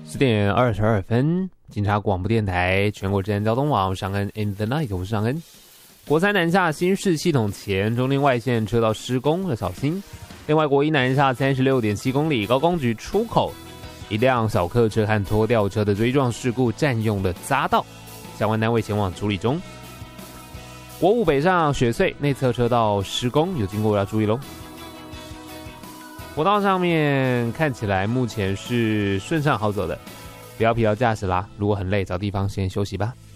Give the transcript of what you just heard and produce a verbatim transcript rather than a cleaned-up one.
十点二十二分，警察广播电台全国治安交通网上恩 In the Night， 我是上恩。国三南下新市系统前中正外线车道施工，要小心。另外，国一南下三十六点七公里高工局出口，一辆小客车和拖吊车的追撞事故占用了匝道，相关单位前往处理中。国五北上雪隧内侧车道施工，有经过要注意咯。国道上面看起来目前是顺畅好走的，不要疲劳驾驶啦。如果很累，找地方先休息吧。